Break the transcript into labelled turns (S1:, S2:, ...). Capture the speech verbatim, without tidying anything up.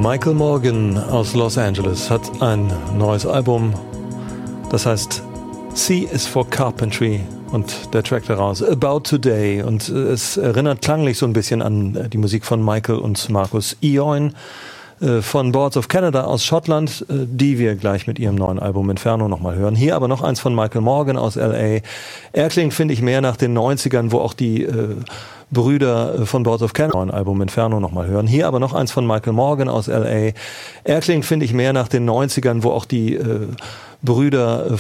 S1: Michael Morgan aus Los Angeles hat ein neues Album, das heißt C is for Carpentry und der Track daraus About Today, und es erinnert klanglich so ein bisschen an die Musik von Michael und Marcus Eoin von Boards of Canada aus Schottland, die wir gleich mit ihrem neuen Album Inferno nochmal hören. Hier aber noch eins von Michael Morgan aus L A. Er klingt, finde ich, mehr nach den neunzigern, wo auch die äh, Brüder von Boards of Canada ein Album Inferno nochmal hören. Hier aber noch eins von Michael Morgan aus L A. Er klingt, finde ich, mehr nach den neunzigern, wo auch die äh, Brüder